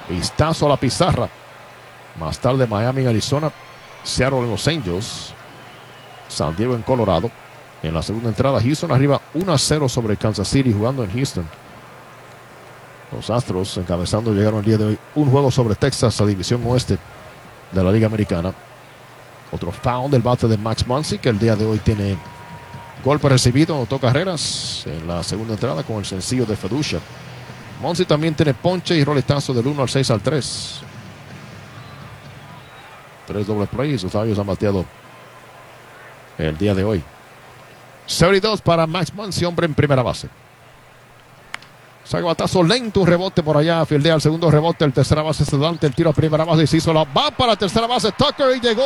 Vistazo a la pizarra. Más tarde Miami en Arizona, Seattle en Los Angels, San Diego en Colorado. En la segunda entrada, Houston arriba 1-0 sobre Kansas City jugando en Houston. Los Astros encabezando llegaron el día de hoy un juego sobre Texas, la división oeste de la Liga Americana. Otro foul del bate de Max Muncy, que el día de hoy tiene golpe recibido, anotó carreras en la segunda entrada con el sencillo de Feducia. Muncy también tiene ponche y roletazo del 1 al 6 al 3. 3 doble play y sus labios han bateado el día de hoy. 72 para Max Muncy, hombre en primera base. Saca batazo lento, un rebote por allá, fildea el segundo rebote, el tercera base se delante, el tiro a primera base y se hizo la va para tercera base, Tucker y llegó